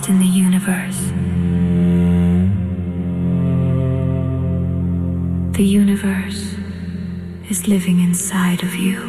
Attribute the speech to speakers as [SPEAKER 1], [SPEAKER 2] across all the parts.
[SPEAKER 1] in the universe. The universe is living inside of you.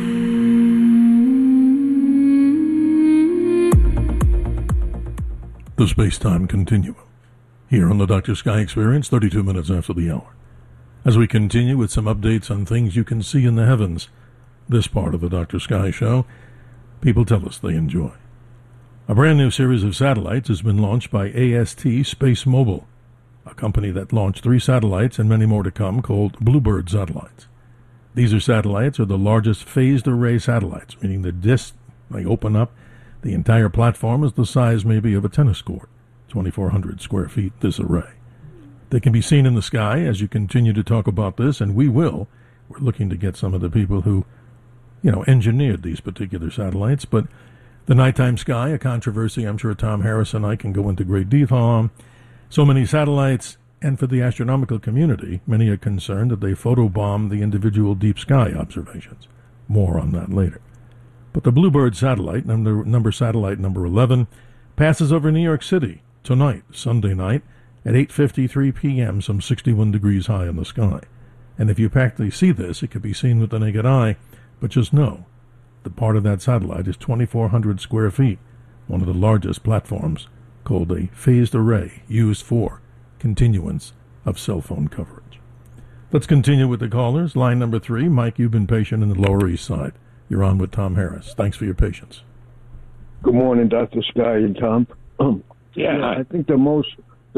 [SPEAKER 2] The Space-Time Continuum, here on the Dr. Sky Experience, 32 minutes after the hour. As we continue with some updates on things you can see in the heavens, this part of the Dr. Sky Show, people tell us they enjoy. A brand new series of satellites has been launched by AST Space Mobile, a company that launched 3 satellites and many more to come called Bluebird satellites. These satellites are the largest phased array satellites, meaning the disc they open up. The entire platform is the size maybe of a tennis court, 2,400 square feet, this array. They can be seen in the sky as you continue to talk about this, and we will. We're looking to get some of the people who, engineered these particular satellites, but the nighttime sky, a controversy I'm sure Tom Harris and I can go into great detail on. So many satellites, and for the astronomical community, many are concerned that they photobomb the individual deep sky observations. More on that later. But the Bluebird satellite, satellite number 11, passes over New York City tonight, Sunday night, at 8:53 p.m., some 61 degrees high in the sky. And if you practically see this, it can be seen with the naked eye, but just know, the part of that satellite is 2,400 square feet, one of the largest platforms, called a phased array, used for continuance of cell phone coverage. Let's continue with the callers. Line number 3, Mike, you've been patient in the Lower East Side. You're on with Tom Harris. Thanks for your patience.
[SPEAKER 3] Good morning, Dr. Sky and Tom. I think the most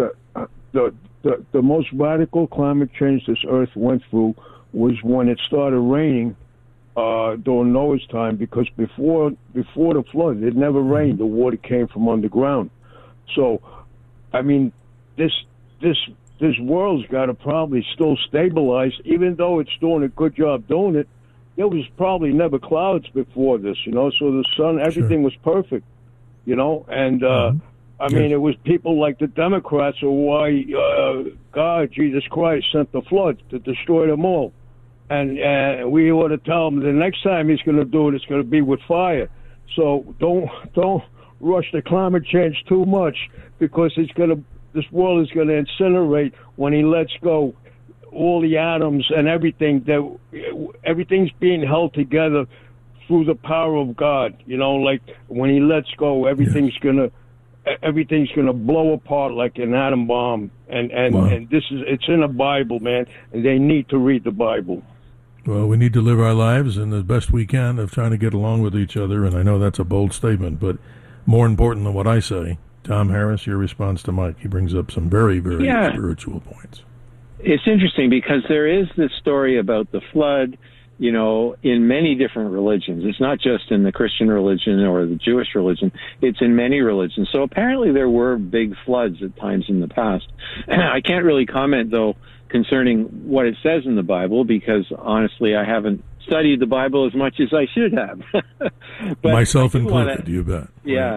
[SPEAKER 3] radical climate change this Earth went through was when it started raining during Noah's time, because before the flood, it never rained. The water came from underground. So, I mean, this world's got to probably still stabilize, even though it's doing a good job doing it. There was probably never clouds before this, so the sun, everything was perfect, and I mean, it was people like the Democrats or why God, Jesus Christ, sent the flood to destroy them all. And we ought to tell him the next time he's going to do it, it's going to be with fire. So don't rush the climate change too much, because this world is going to incinerate when he lets go all the atoms and everything. Everything's being held together through the power of God. Like when he lets go, everything's gonna blow apart like an atom bomb. And it's in the Bible, man. And they need to read the Bible.
[SPEAKER 2] Well, we need to live our lives in the best we can of trying to get along with each other, and I know that's a bold statement, but more important than what I say, Tom Harris, your response to Mike. He brings up some very, very spiritual points.
[SPEAKER 4] It's interesting because there is this story about the flood, in many different religions. It's not just in the Christian religion or the Jewish religion. It's in many religions. So apparently there were big floods at times in the past. I can't really comment, though, concerning what it says in the Bible, because honestly, I haven't studied the Bible as much as I should have. But
[SPEAKER 2] myself included, you bet.
[SPEAKER 4] Yeah.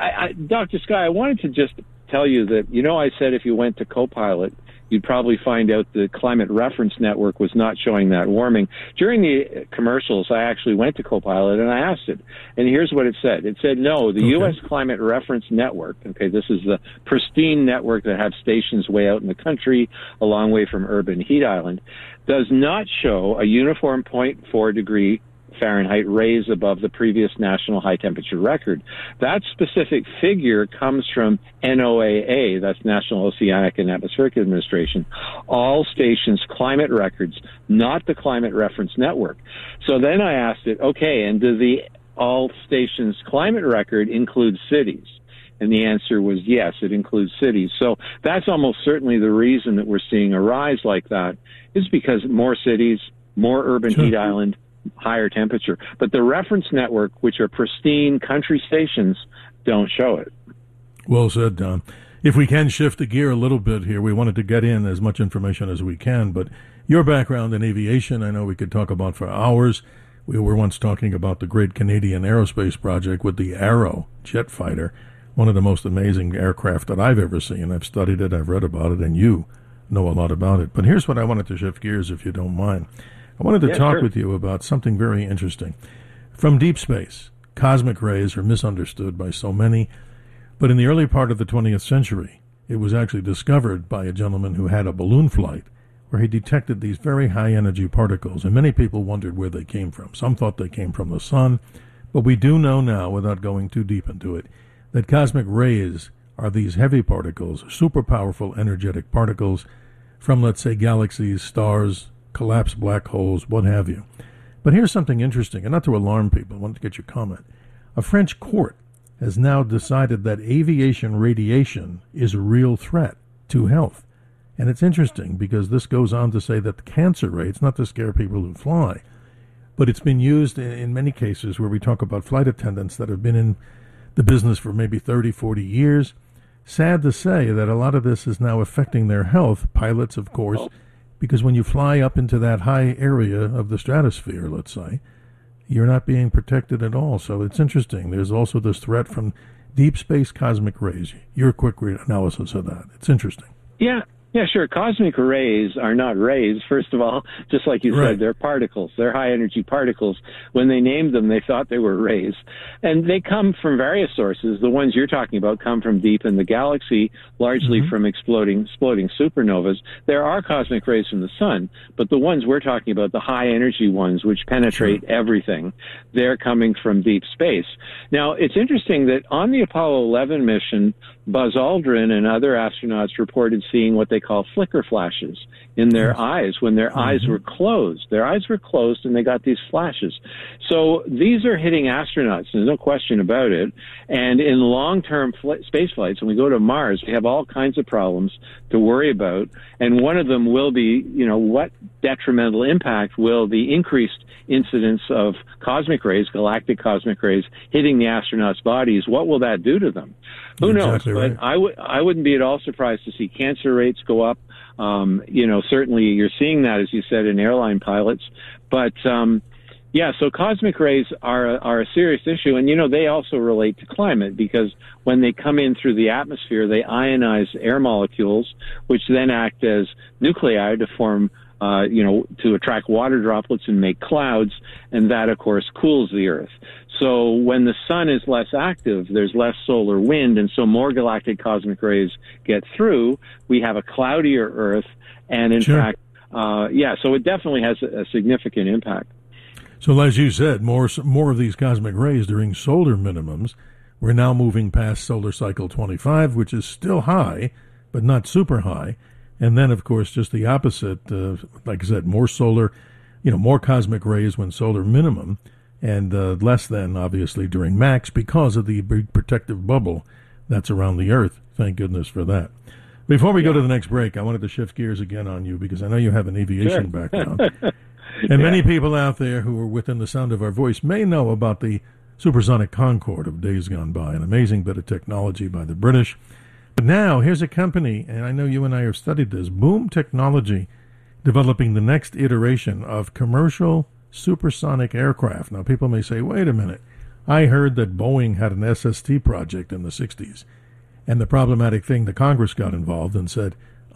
[SPEAKER 4] Dr. Sky, I wanted to just tell you that, I said if you went to Copilot, you'd probably find out the Climate Reference Network was not showing that warming. During the commercials, I actually went to Copilot and I asked it, and here's what it said. It said, no, the U.S. Climate Reference Network, this is the pristine network that have stations way out in the country, a long way from urban heat island, does not show a uniform 0.4 degree Fahrenheit raise above the previous national high temperature record. That specific figure comes from NOAA, that's National Oceanic and Atmospheric Administration, all stations' climate records, not the Climate Reference Network. So then I asked it, and do the all stations' climate record include cities? And the answer was yes, it includes cities. So that's almost certainly the reason that we're seeing a rise like that, is because more cities, more urban heat island, higher temperature. But the reference network, which are pristine country stations, don't show it.
[SPEAKER 2] Well said, Don. If we can shift the gear a little bit here, we wanted to get in as much information as we can, but your background in aviation, I know we could talk about for hours. We were once talking about the great Canadian aerospace project with the Arrow jet fighter, one of the most amazing aircraft that I've ever seen. I've studied it, I've read about it, and you know a lot about it. But here's what I wanted to shift gears, if you don't mind. I wanted to talk with you about something very interesting. From deep space, cosmic rays are misunderstood by so many. But in the early part of the 20th century, it was actually discovered by a gentleman who had a balloon flight where he detected these very high-energy particles, and many people wondered where they came from. Some thought they came from the sun, but we do know now, without going too deep into it, that cosmic rays are these heavy particles, super powerful energetic particles from, let's say, galaxies, stars, collapsed black holes, what have you. But here's something interesting, and not to alarm people, I wanted to get your comment. A French court has now decided that aviation radiation is a real threat to health. And it's interesting because this goes on to say that the cancer rates, not to scare people who fly, but it's been used in many cases where we talk about flight attendants that have been in the business for maybe 30, 40 years. Sad to say that a lot of this is now affecting their health, pilots, of course, because when you fly up into that high area of the stratosphere, let's say, you're not being protected at all. So it's interesting. There's also this threat from deep space cosmic rays. Your quick analysis of that. It's interesting.
[SPEAKER 4] Yeah, sure. Cosmic rays are not rays. First of all, just like you said, they're particles. They're high-energy particles. When they named them, they thought they were rays. And they come from various sources. The ones you're talking about come from deep in the galaxy, largely from exploding supernovas. There are cosmic rays from the sun, but the ones we're talking about, the high-energy ones, which penetrate everything, they're coming from deep space. Now, it's interesting that on the Apollo 11 mission, Buzz Aldrin and other astronauts reported seeing what they call flicker flashes in their eyes when their eyes were closed. Their eyes were closed and they got these flashes. So these are hitting astronauts. There's no question about it. And in long-term space flights, when we go to Mars, we have all kinds of problems to worry about. And one of them will be, what detrimental impact will the increased incidence of cosmic rays, galactic cosmic rays, hitting the astronauts' bodies, what will that do to them? Who knows?
[SPEAKER 2] Exactly right.
[SPEAKER 4] But I wouldn't be at all surprised to see cancer rates go up. Certainly you're seeing that, as you said, in airline pilots. But, so cosmic rays are a serious issue. And, they also relate to climate because when they come in through the atmosphere, they ionize air molecules, which then act as nuclei to form to attract water droplets and make clouds, and that, of course, cools the Earth. So when the sun is less active, there's less solar wind, and so more galactic cosmic rays get through. We have a cloudier Earth, and in fact, so it definitely has a significant impact.
[SPEAKER 2] So as you said, more of these cosmic rays during solar minimums. We're now moving past solar cycle 25, which is still high, but not super high. And then, of course, just the opposite, like I said, more solar, more cosmic rays when solar minimum, and less than, obviously, during max because of the protective bubble that's around the Earth. Thank goodness for that. Before we go to the next break, I wanted to shift gears again on you because I know you have an aviation background. And many people out there who are within the sound of our voice may know about the supersonic Concorde of days gone by, an amazing bit of technology by the British. But now, here's a company, and I know you and I have studied this, Boom Technology, developing the next iteration of commercial supersonic aircraft. Now, people may say, wait a minute, I heard that Boeing had an SST project in the 60s, and the problematic thing, the Congress got involved and said,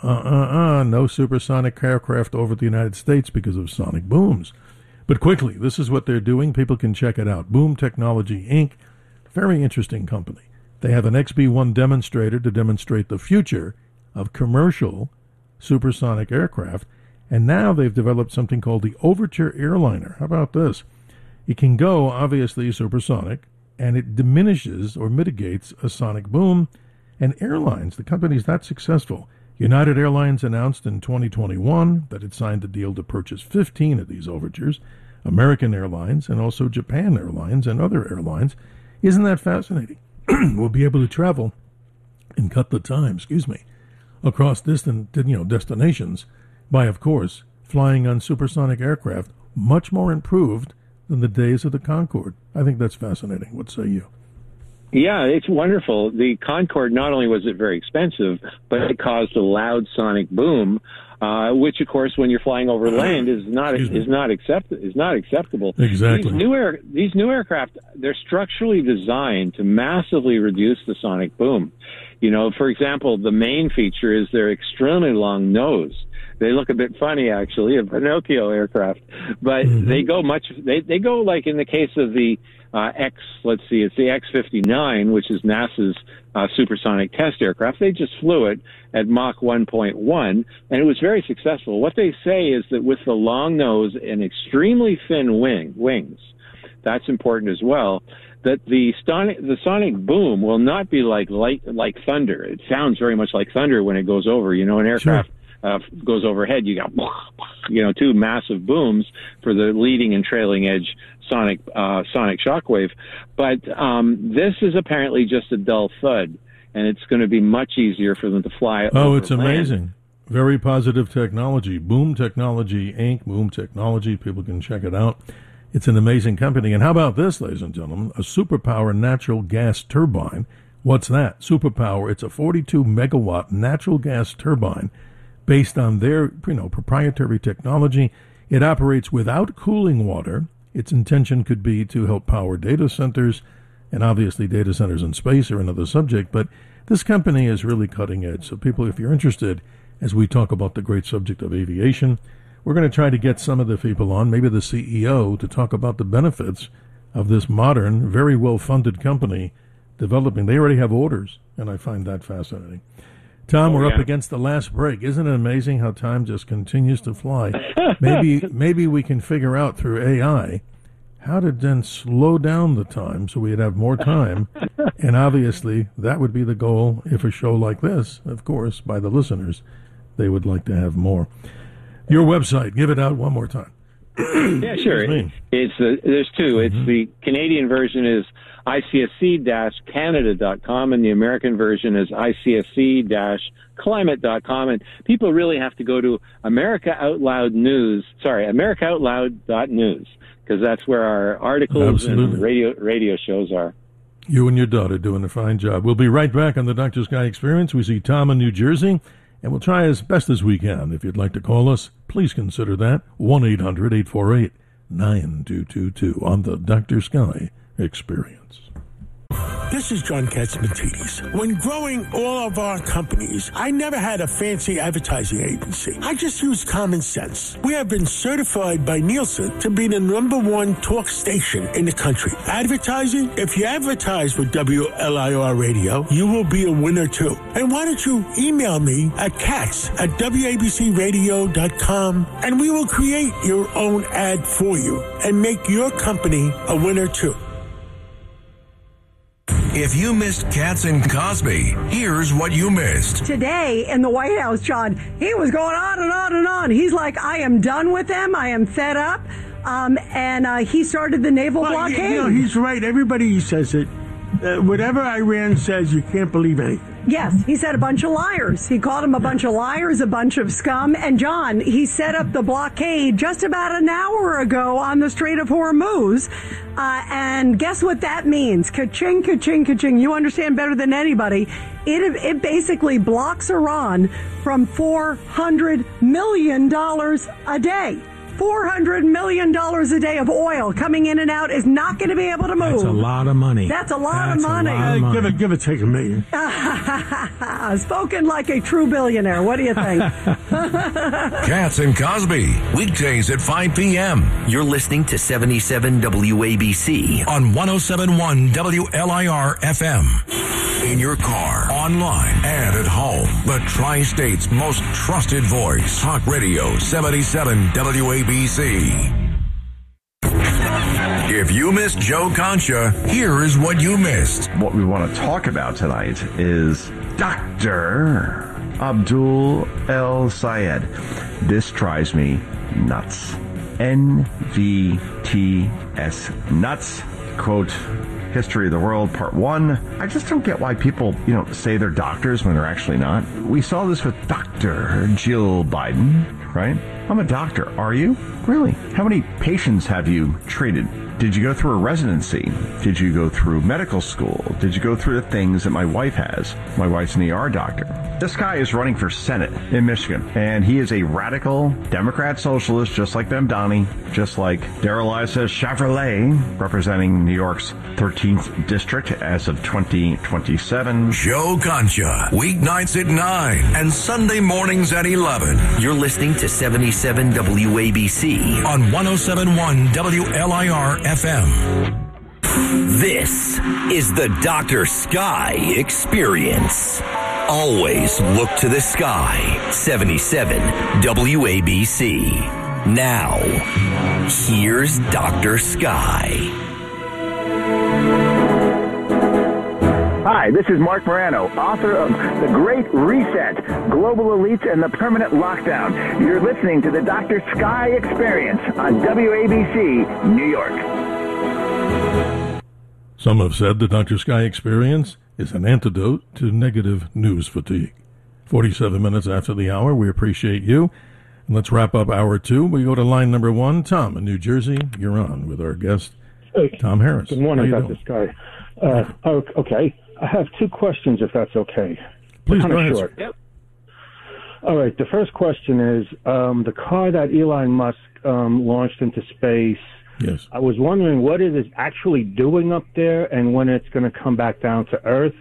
[SPEAKER 2] no supersonic aircraft over the United States because of sonic booms. But quickly, this is what they're doing. People can check it out. Boom Technology, Inc., very interesting company. They have an XB-1 demonstrator to demonstrate the future of commercial supersonic aircraft, and now they've developed something called the Overture Airliner. How about this? It can go, obviously, supersonic, and it diminishes or mitigates a sonic boom, and airlines, the company's that successful. United Airlines announced in 2021 that it signed a deal to purchase 15 of these Overtures, American Airlines, and also Japan Airlines and other airlines. Isn't that fascinating? We'll be able to travel and cut the time, across distant, destinations by, of course, flying on supersonic aircraft, much more improved than the days of the Concorde. I think that's fascinating. What say you?
[SPEAKER 4] Yeah, it's wonderful. The Concorde, not only was it very expensive, but it caused a loud sonic boom, which, of course, when you're flying over land is not acceptable.
[SPEAKER 2] Exactly.
[SPEAKER 4] These new aircraft, they're structurally designed to massively reduce the sonic boom. For example, the main feature is their extremely long nose. They look a bit funny, actually, a Pinocchio aircraft. But they go they go like in the case of the it's the X-59, which is NASA's supersonic test aircraft. They just flew it at Mach 1.1, and it was very successful. What they say is that with the long nose and extremely thin wings, that's important as well, that the sonic boom will not be like thunder. It sounds very much like thunder when it goes over. You know, an aircraft goes overhead, you got, two massive booms for the leading and trailing edge sonic shockwave. But this is apparently just a dull thud, and it's going to be much easier for them to fly over
[SPEAKER 2] Oh, it's
[SPEAKER 4] land.
[SPEAKER 2] amazing. Very positive technology. Boom Technology, Inc., Boom Technology. People can check it out. It's an amazing company. And how about this, ladies and gentlemen? A superpower natural gas turbine. What's that? Superpower. It's a 42-megawatt natural gas turbine based on their proprietary technology. It operates without cooling water. Its intention could be to help power data centers, and obviously data centers in space are another subject, but this company is really cutting edge. So people, if you're interested, as we talk about the great subject of aviation, we're going to try to get some of the people on, maybe the CEO, to talk about the benefits of this modern, very well-funded company developing. They already have orders, and I find that fascinating. Tom, we're up against the last break. Isn't it amazing how time just continues to fly? Maybe we can figure out through AI how to then slow down the time so we'd have more time. And obviously, that would be the goal if a show like this, of course, by the listeners, they would like to have more. Your website, give it out one more time.
[SPEAKER 4] Yeah, sure. There's two. It's the Canadian version is icsc-canada.com, and the American version is icsc-climate.com. And people really have to go to AmericaOutloud.news, because that's where our articles and radio shows are.
[SPEAKER 2] You and your daughter doing a fine job. We'll be right back on the Dr. Sky Experience. We see Tom in New Jersey, and we'll try as best as we can. If you'd like to call us, please consider that. 1-800-848-9222 on the Dr. Sky Experience.
[SPEAKER 5] This is John Katsimatidis. When growing all of our companies, I never had a fancy advertising agency. I just used common sense. We have been certified by Nielsen to be the @1 talk station in the country. Advertising? If you advertise with WLIR Radio, you will be a winner too. And why don't you email me at cats@wabcradio.com, and we will create your own ad for you and make your company a winner too.
[SPEAKER 6] If you missed Katz and Cosby, here's what you missed.
[SPEAKER 7] Today in the White House, John, he was going on and on and on. He's like, I am done with them. I am fed up. And he started the naval blockade.
[SPEAKER 5] He's right. Everybody says it. Whatever Iran says, you can't believe anything.
[SPEAKER 7] Yes, he said a bunch of liars. He called them a bunch of liars, a bunch of scum. And, John, he set up the blockade just about an hour ago on the Strait of Hormuz. And guess what that means? Ka-ching, ka-ching, ka-ching. You understand better than anybody. It basically blocks Iran from $400 million a day. $400 million a day of oil coming in and out is not going to be able to move.
[SPEAKER 5] That's a lot of money.
[SPEAKER 7] That's a lot of money.
[SPEAKER 5] Give it, take $1 million.
[SPEAKER 7] Spoken like a true billionaire. What do you think?
[SPEAKER 6] Katz and Cosby, weekdays at 5 p.m.
[SPEAKER 8] You're listening to 77 WABC
[SPEAKER 6] on 107.1 WLIR FM. In your car, online, and at home. The Tri-State's most trusted voice. Talk Radio 77 WABC. If you missed Joe Concha, here is what you missed.
[SPEAKER 9] What we want to talk about tonight is Dr. Abdul El Sayed. This drives me nuts. NVTS nuts. Quote, History of the World, Part 1. I just don't get why people, say they're doctors when they're actually not. We saw this with Dr. Jill Biden, right? I'm a doctor. Are you? Really? How many patients have you treated? Did you go through a residency? Did you go through medical school? Did you go through the things that my wife has? My wife's an ER doctor. This guy is running for Senate in Michigan, and he is a radical Democrat socialist, just like Mamdani, just like Darrell-Issa Chevrolet, representing New York's 13th district as of 2027.
[SPEAKER 6] Joe Concha, weeknights at 9 and Sunday mornings at 11.
[SPEAKER 8] You're listening to 77 WABC
[SPEAKER 6] on 107.1 WLIR FM.
[SPEAKER 8] This is the Dr. Sky Experience. Always look to the sky. 77 WABC. Now, here's Dr. Sky.
[SPEAKER 10] Hi, this is Mark Morano, author of The Great Reset, Global Elites and the Permanent Lockdown. You're listening to the Dr. Sky Experience on WABC, New York.
[SPEAKER 2] Some have said the Dr. Sky Experience is an antidote to negative news fatigue. 47 minutes after the hour, we appreciate you. And let's wrap up hour 2. We go to line number 1. Tom in New Jersey, you're on with our guest, Tom Harris.
[SPEAKER 11] Good morning, Dr. Sky. Okay, I have 2 questions, if that's okay.
[SPEAKER 2] Please
[SPEAKER 11] go
[SPEAKER 2] ahead.
[SPEAKER 11] Short. Yep. All right, the first question is, the car that Elon Musk launched into space,
[SPEAKER 2] yes.
[SPEAKER 11] I was wondering what it is actually doing up there and when it's going to come back down to Earth.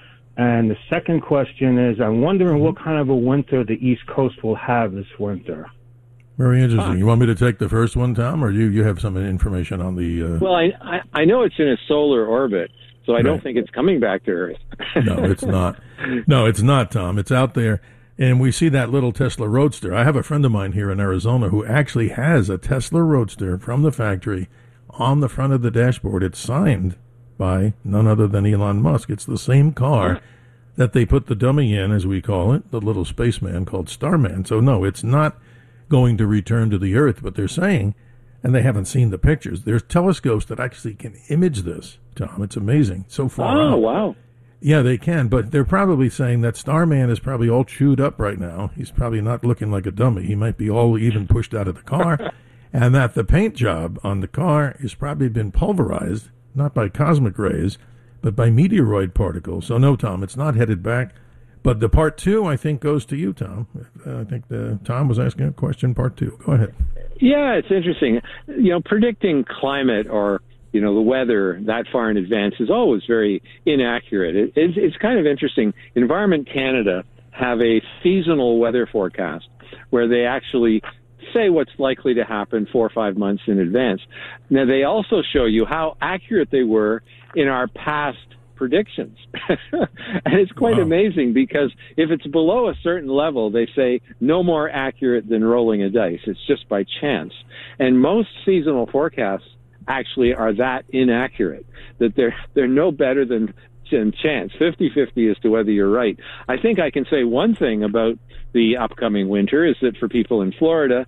[SPEAKER 11] And the second question is, I'm wondering what kind of a winter the East Coast will have this winter.
[SPEAKER 2] Very interesting. You want me to take the first one, Tom, or you have some information on the...
[SPEAKER 4] Well, I know it's in a solar orbit, so I don't think it's coming back to Earth.
[SPEAKER 2] No, it's not. No, it's not, Tom. It's out there. And we see that little Tesla Roadster. I have a friend of mine here in Arizona who actually has a Tesla Roadster from the factory on the front of the dashboard. It's signed by none other than Elon Musk. It's the same car that they put the dummy in, as we call it, the little spaceman called Starman. So, no, it's not going to return to the Earth, but they're saying, and they haven't seen the pictures, there's telescopes that actually can image this, Tom. It's amazing. So far out.
[SPEAKER 4] Oh, wow.
[SPEAKER 2] Yeah, they can, but they're probably saying that Starman is probably all chewed up right now. He's probably not looking like a dummy. He might be all even pushed out of the car, and that the paint job on the car has probably been pulverized, not by cosmic rays, but by meteoroid particles. So no, Tom, it's not headed back. But the part 2, I think, goes to you, Tom. I think Tom was asking a question, part 2. Go ahead.
[SPEAKER 4] Yeah, it's interesting. Predicting climate or the weather that far in advance is always very inaccurate. It's kind of interesting. Environment Canada have a seasonal weather forecast where they actually say what's likely to happen 4 or 5 months in advance. Now, they also show you how accurate they were in our past predictions. And it's quite amazing because if it's below a certain level, they say no more accurate than rolling a dice. It's just by chance. And most seasonal forecasts actually are that inaccurate, that they're no better than chance, 50-50 as to whether you're right. I think I can say one thing about the upcoming winter is that for people in Florida,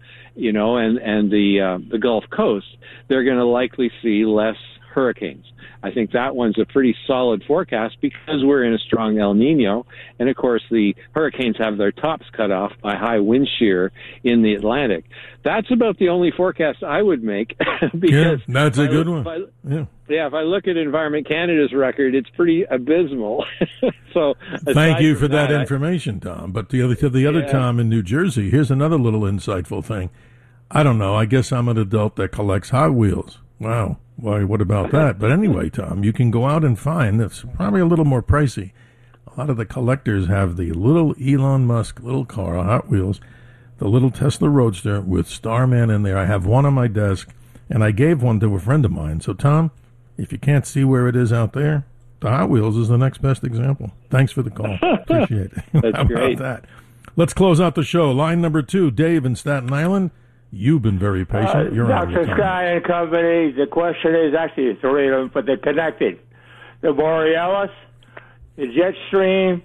[SPEAKER 4] and the Gulf Coast, they're going to likely see less hurricanes. I think that one's a pretty solid forecast because we're in a strong El Nino. And, of course, the hurricanes have their tops cut off by high wind shear in the Atlantic. That's about the only forecast I would make. Because
[SPEAKER 2] that's a good one.
[SPEAKER 4] If I look at Environment Canada's record, it's pretty abysmal. So
[SPEAKER 2] thank you for that information, Tom. But the other Tom in New Jersey, here's another little insightful thing. I don't know. I guess I'm an adult that collects Hot Wheels. Wow. Why, what about that? But anyway, Tom, you can go out and find, it's probably a little more pricey. A lot of the collectors have the little Elon Musk little car, Hot Wheels, the little Tesla Roadster with Starman in there. I have one on my desk, and I gave one to a friend of mine. So, Tom, if you can't see where it is out there, the Hot Wheels is the next best example. Thanks for the call. Appreciate it.
[SPEAKER 4] That's
[SPEAKER 2] How
[SPEAKER 4] great.
[SPEAKER 2] about that? Let's close out the show. Line number 2, Dave in Staten Island. You've been very patient. You're on
[SPEAKER 12] Dr. Sky and Company, the question is actually 3 of them, but they're connected. The Borealis, the jet stream,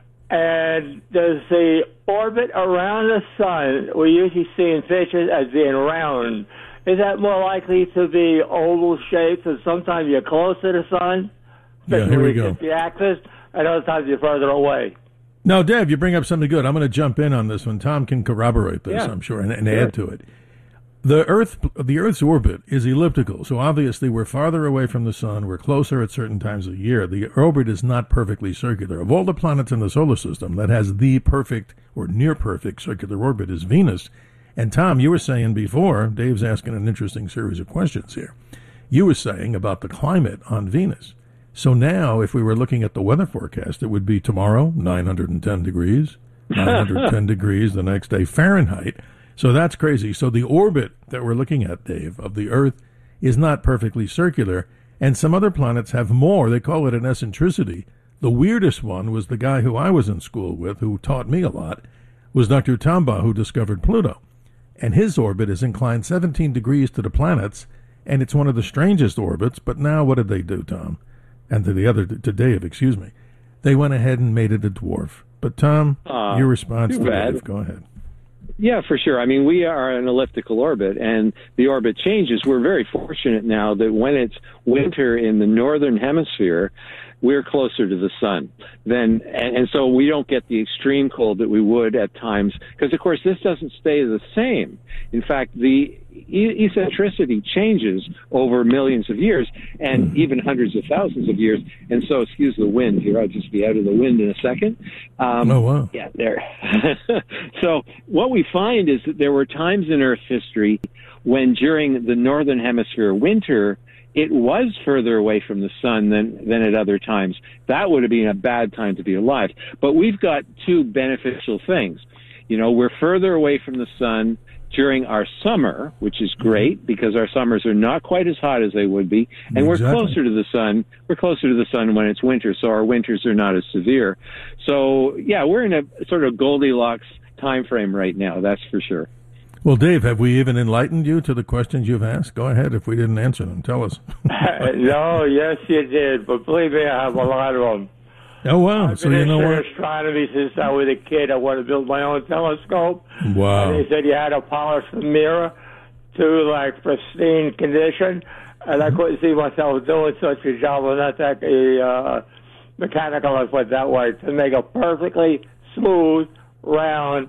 [SPEAKER 12] and does the orbit around the sun, we usually see in pictures as being round. Is that more likely to be oval shaped, and sometimes you're close to the sun?
[SPEAKER 2] Yeah, here we go.
[SPEAKER 12] The axis, and other times you're further away.
[SPEAKER 2] No, Dave, you bring up something good. I'm going to jump in on this one. Tom can corroborate this,
[SPEAKER 12] Yeah.
[SPEAKER 2] I'm sure, and add to it. The Earth's orbit is elliptical, so obviously we're farther away from the sun, we're closer at certain times of year. The orbit is not perfectly circular. Of all the planets in the solar system, that has the perfect or near perfect circular orbit is Venus. And Tom, you were saying before, Dave's asking an interesting series of questions here. You were saying about the climate on Venus. So now, if we were looking at the weather forecast, it would be tomorrow, 910 degrees, 910 degrees the next day Fahrenheit. So that's crazy. So the orbit that we're looking at, Dave, of the Earth is not perfectly circular, and some other planets have more. They call it an eccentricity. The weirdest one was the guy who I was in school with, who taught me a lot, was Dr. Tombaugh, who discovered Pluto. And his orbit is inclined 17 degrees to the planets, and it's one of the strangest orbits. But now what did they do, Tom? And to Dave, excuse me. They went ahead and made it a dwarf. But Tom, your response to Dave, go ahead.
[SPEAKER 4] Yeah, for sure. I mean, we are an elliptical orbit, and the orbit changes. We're very fortunate now that when it's winter in the northern hemisphere, we're closer to the sun. And so we don't get the extreme cold that we would at times, because, of course, this doesn't stay the same. In fact, the eccentricity changes over millions of years and even hundreds of thousands of years. And so, excuse the wind here. I'll just be out of the wind in a second.
[SPEAKER 2] Oh, wow.
[SPEAKER 4] Yeah, there. So what we find is that there were times in Earth history when during the northern hemisphere winter, it was further away from the sun than at other times. That would have been a bad time to be alive. But we've got two beneficial things. You know, we're further away from the sun during our summer, which is great because our summers are not quite as hot as they would be, and we're closer to the sun. We're closer to the sun when it's winter, so our winters are not as severe. So, yeah, we're in a sort of Goldilocks time frame right now, that's for sure.
[SPEAKER 2] Well, Dave, have we even enlightened you to the questions you've asked? Go ahead. If we didn't answer them, tell us.
[SPEAKER 12] No, yes, you did, but believe me, I have a lot of them.
[SPEAKER 2] Oh, wow.
[SPEAKER 12] I've
[SPEAKER 2] so
[SPEAKER 12] been
[SPEAKER 2] you know what?
[SPEAKER 12] astronomy since I was a kid. I wanted to build my own telescope.
[SPEAKER 2] Wow.
[SPEAKER 12] And they said you had to polish the mirror to, like, pristine condition, and I couldn't see myself doing such a job. I'm not that mechanical, let's put it that way, to make a perfectly smooth, round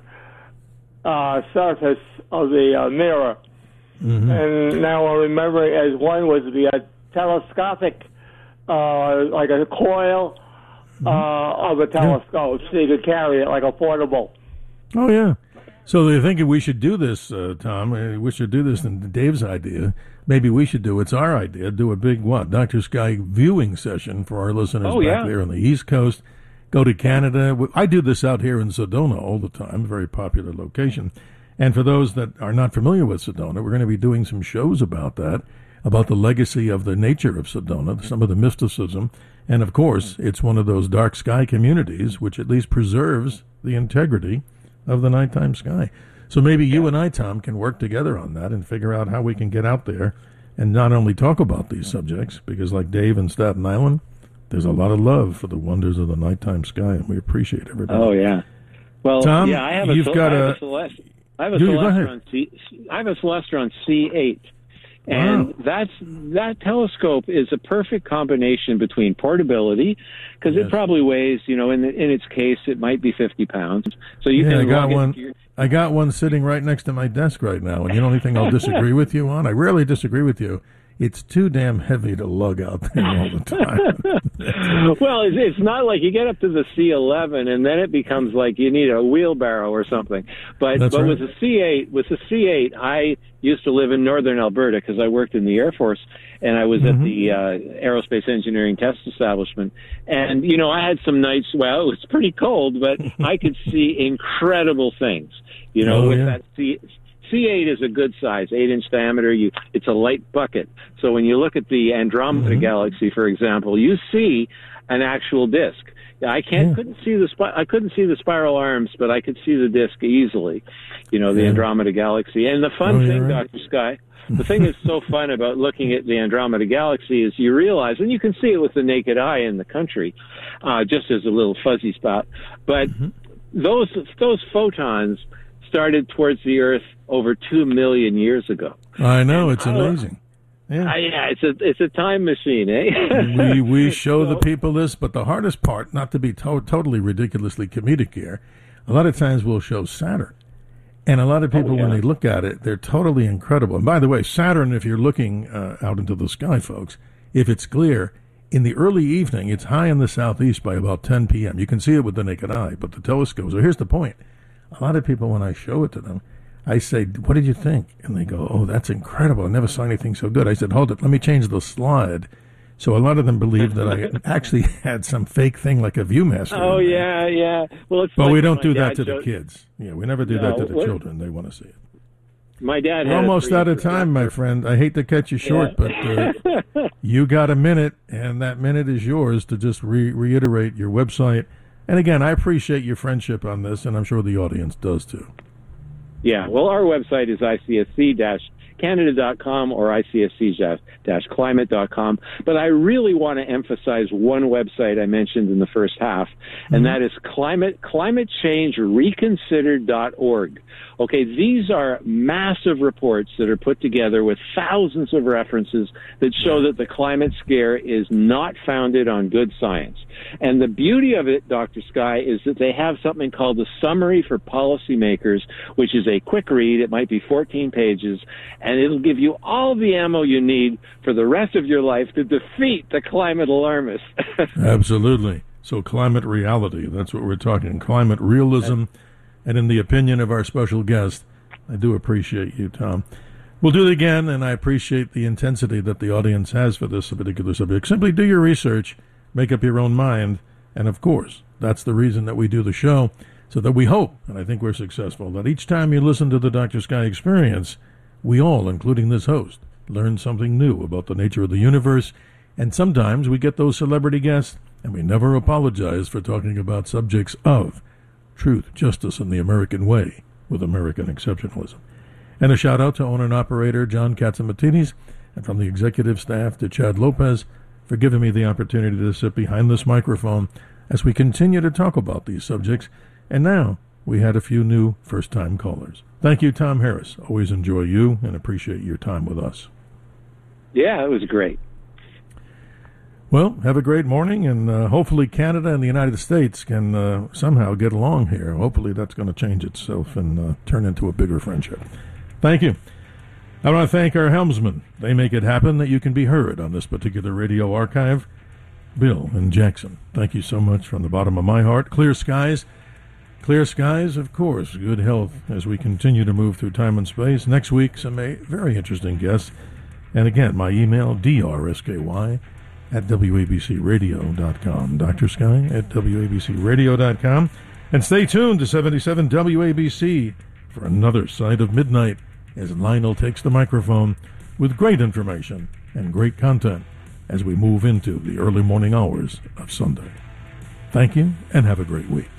[SPEAKER 12] surface of the mirror.
[SPEAKER 2] Mm-hmm.
[SPEAKER 12] And now I'm remembering as one was the telescopic, like a coil of a telescope, so you could carry it like a portable.
[SPEAKER 2] Oh, yeah. So they're thinking we should do this, Tom. We should do this, and Dave's idea. Maybe we should do, it's our idea, do a big, Dr. Sky viewing session for our listeners back there on the East Coast. Go to Canada. I do this out here in Sedona all the time, a very popular location. And for those that are not familiar with Sedona, we're going to be doing some shows about that, about the legacy of the nature of Sedona, some of the mysticism. And, of course, it's one of those dark sky communities which at least preserves the integrity of the nighttime sky. So maybe you and I, Tom, can work together on that and figure out how we can get out there and not only talk about these subjects, because like Dave in Staten Island, there's a lot of love for the wonders of the nighttime sky, and we appreciate everybody.
[SPEAKER 4] Oh, yeah. Well,
[SPEAKER 2] Tom,
[SPEAKER 4] yeah, I have a Celestron C8. And that telescope is a perfect combination between portability, because it probably weighs, in its case, it might be 50 pounds. So you can
[SPEAKER 2] I got one sitting right next to my desk right now, and the only thing I'll disagree with you on, I rarely disagree with you, it's too damn heavy to lug out there all the time.
[SPEAKER 4] Well, it's not like you get up to the C11 and then it becomes like you need a wheelbarrow or something. But
[SPEAKER 2] right.
[SPEAKER 4] with the C8, I used to live in northern Alberta because I worked in the Air Force, and I was at the Aerospace Engineering Test Establishment. And, I had some nights, it was pretty cold, but I could see incredible things, that C8 is a good size, 8-inch diameter. It's a light bucket. So when you look at the Andromeda Galaxy, for example, you see an actual disk. I couldn't see the spiral arms, but I could see the disk easily. The Andromeda Galaxy. And the fun thing, Dr. Sky, the thing that's so fun about looking at the Andromeda Galaxy is you realize, and you can see it with the naked eye in the country, just as a little fuzzy spot. But those photons started towards the Earth over 2 million years ago.
[SPEAKER 2] I know, it's amazing.
[SPEAKER 4] Yeah, it's a time machine, eh?
[SPEAKER 2] we show the people this, but the hardest part, not to be totally ridiculously comedic here, a lot of times we'll show Saturn. And a lot of people, when they look at it, they're totally incredible. And by the way, Saturn, if you're looking out into the sky, folks, if it's clear, in the early evening, it's high in the southeast by about 10 p.m. You can see it with the naked eye, but the telescope. So here's the point. A lot of people, when I show it to them, I say, what did you think? And they go, oh, that's incredible. I never saw anything so good. I said, hold it, let me change the slide. So a lot of them believe that I actually had some fake thing like a Viewmaster.
[SPEAKER 4] Oh, yeah. Well, it's
[SPEAKER 2] but
[SPEAKER 4] like
[SPEAKER 2] we don't do that
[SPEAKER 4] dad
[SPEAKER 2] to the kids. Yeah, we never do that to the children. They want to see it.
[SPEAKER 4] My dad.
[SPEAKER 2] We're almost out of time, my friend. I hate to cut you short, but you got a minute, and that minute is yours to just reiterate your website. And again, I appreciate your friendship on this, and I'm sure the audience does too.
[SPEAKER 4] Yeah, well, our website is icsc-canada.com or icsc-climate.com. But I really want to emphasize one website I mentioned in the first half, and that is climatechangereconsidered.org. Okay, these are massive reports that are put together with thousands of references that show that the climate scare is not founded on good science. And the beauty of it, Dr. Sky, is that they have something called the Summary for Policymakers, which is a quick read. It might be 14 pages, and it'll give you all the ammo you need for the rest of your life to defeat the climate alarmists.
[SPEAKER 2] Absolutely. So climate reality, that's what we're talking, climate realism. And in the opinion of our special guest, I do appreciate you, Tom. We'll do it again, and I appreciate the intensity that the audience has for this particular subject. Simply do your research, make up your own mind, and of course, that's the reason that we do the show, so that we hope, and I think we're successful, that each time you listen to the Dr. Sky Experience, we all, including this host, learn something new about the nature of the universe, and sometimes we get those celebrity guests, and we never apologize for talking about subjects of truth, justice, and the American way with American exceptionalism. And a shout-out to owner and operator John Catsimatidis, and from the executive staff to Chad Lopez for giving me the opportunity to sit behind this microphone as we continue to talk about these subjects. And now we had a few new first-time callers. Thank you, Tom Harris. Always enjoy you and appreciate your time with us.
[SPEAKER 4] Yeah, it was great.
[SPEAKER 2] Well, have a great morning, and hopefully Canada and the United States can somehow get along here. Hopefully that's going to change itself and turn into a bigger friendship. Thank you. I want to thank our helmsmen. They make it happen that you can be heard on this particular radio archive. Bill and Jackson, thank you so much from the bottom of my heart. Clear skies, of course. Good health as we continue to move through time and space. Next week, some very interesting guests. And again, my email, drsky@wabcradio.com. Dr. Sky at wabcradio.com. And stay tuned to 77 WABC for another Side of Midnight as Lionel takes the microphone with great information and great content as we move into the early morning hours of Sunday. Thank you and have a great week.